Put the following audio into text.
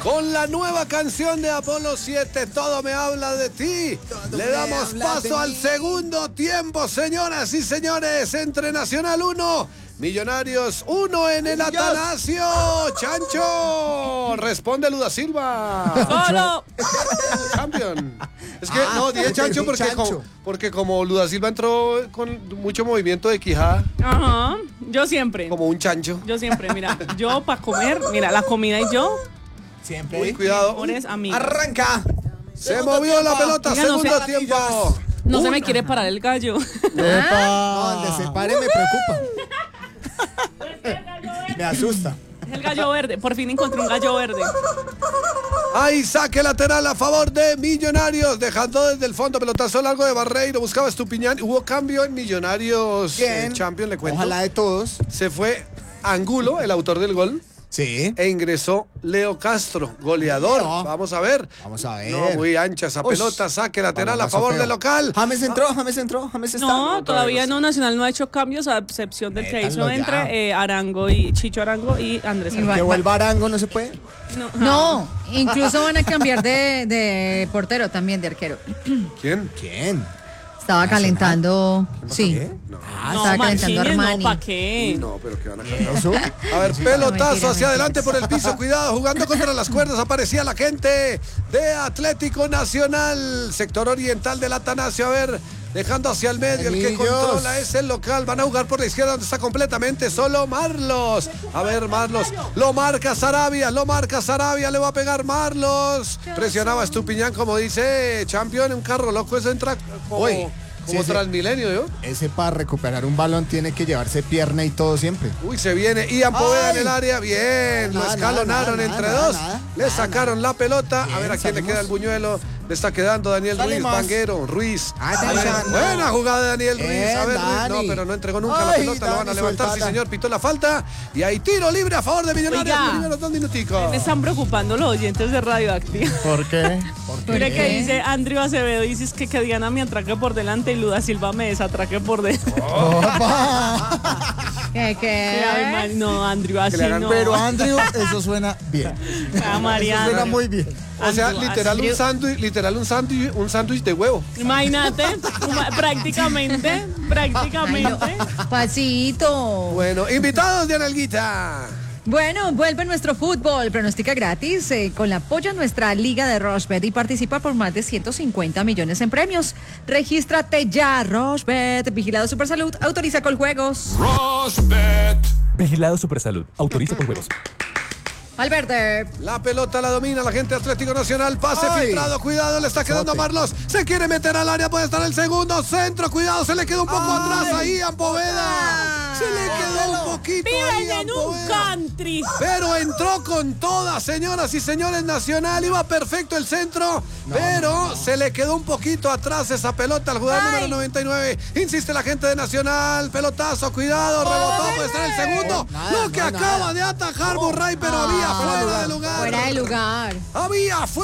con la nueva canción de Apolo 7, Todo me habla de ti. Le damos paso al segundo tiempo, señoras y señores, entre Nacional 1, Millonarios 1 en el Atanasio. Chancho, responde Luda Silva. ¡Solo! Champion. Es que no, dije Chancho porque como Luda Silva entró con mucho movimiento de quijada. Ajá, yo siempre. Como un chancho. Yo siempre, mira, yo para comer, mira, la comida y yo. Siempre. Uy, cuidado. Mejores amigos. Arranca. Se movió la pelota, Oiga, no segundo sé. tiempo. No se me quiere parar el gallo. No, donde se pare me preocupa. Me asusta. Es el gallo verde, por fin encontré un gallo verde. Ahí saque lateral a favor de Millonarios, dejando desde el fondo pelotazo largo de Barreiro, buscaba Estupiñán. Hubo cambio en Millonarios. Bien. Champion, le cuento. Ojalá de todos. Se fue Angulo, el autor del gol, Sí. e ingresó Leo Castro, goleador. No. Vamos a ver. Vamos a ver. No, muy ancha esa Uy. pelota, saque lateral a Balonazo favor feo. del local. James entró. James está. No, todavía no, Nacional no ha hecho cambios, a excepción del que Métanlo hizo entre ya. Chicho Arango y Andrés Que vuelva Arango, no se puede. No, incluso van a cambiar de portero también, de arquero. ¿Quién? ¿Quién? Estaba calentando, sí. Estaba calentando Armani. ¿Para qué? No, pero ¿qué van a cantar? ¿Eso? A ver, pelotazo mentira, hacia adelante por el piso, cuidado, jugando contra las cuerdas, aparecía la gente de Atlético Nacional, sector oriental del Atanasio, a ver, dejando hacia el medio, el que Emillos. controla es el local, van a jugar por la izquierda donde está completamente solo Marlos, a ver Marlos, lo marca Sarabia, le va a pegar Marlos, presionaba a Estupiñán como dice Champion, un carro loco, eso entra como, Uy, como sí, Transmilenio, ¿yo? Ese para recuperar un balón tiene que llevarse pierna y todo siempre. Uy, se viene Ian Poveda en Ay. el área. Bien, lo Nada, escalonaron nada, entre nada, dos. nada, Le sacaron la pelota. A Bien, ver a quién le salimos. queda el buñuelo. Le está quedando Daniel Ruiz, Salimos. Vanguero, Ruiz. Ah, A ver, Dani. buena jugada de Daniel Ruiz. Bien, A ver, Ruiz, no, Dani. pero no entregó nunca la Ay, pelota. Lo van a Dani, levantar, sí, soltala. señor. Pitó la falta. Y ahí tiro libre a favor de Millonarios. Oiga. Primeros 2 minuticos. Me están preocupando los oyentes de Radioactiva. ¿Por qué? Mire que dice Andrew Acevedo, dices que Diana me atraque por delante y Luda Silva me desatraque por dentro. ¿Qué? No, Andrew, así le hagan- no. Pero Andrew, eso suena bien. Ah, Eso Mariana. suena muy bien. O sea, Andrew, literal un sándwich de huevo. Imagínate, prácticamente. Pasito. Bueno, invitados de Analguita. Bueno, vuelve nuestro fútbol. Pronostica gratis con el apoyo a nuestra Liga de Rochebet y participa por más de 150 millones en premios. Regístrate ya, Rochebet. Vigilado Supersalud. Autoriza con juegos. Vigilado Supersalud. Autoriza por juegos. Alberte. La pelota la domina la gente de Atlético Nacional. Pase Ay. filtrado, cuidado, le está quedando a Marlos. Se quiere meter al área, puede estar el segundo centro. Cuidado, se le quedó un poco atrás ahí a Poveda. Se le quedó un poquito ahí Viven a en un Poveda. country. Pero entró con todas, señoras y señores. Nacional iba perfecto el centro, pero se le quedó un poquito atrás esa pelota al jugador número 99. Insiste la gente de Nacional. Pelotazo, cuidado, rebotó, puede estar el segundo. Nada, Lo que no, acaba nada. de atajar Burray, pero había fuera de lugar. Fuera de lugar. Había